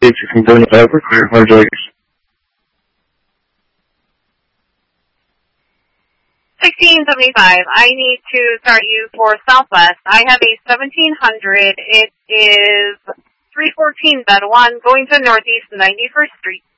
takes you from Boone to Everclear. Hard Lakes. 1675. I need to start you for Southwest. I have a 1700. It is 314 Bedouin going to Northeast 91st Street.